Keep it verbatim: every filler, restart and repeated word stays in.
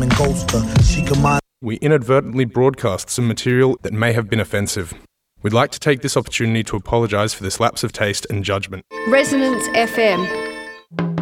and ghost her. She can mind. We inadvertently broadcast some material that may have been offensive. We'd like to take this opportunity to apologise for this lapse of taste and judgment. Resonance F M.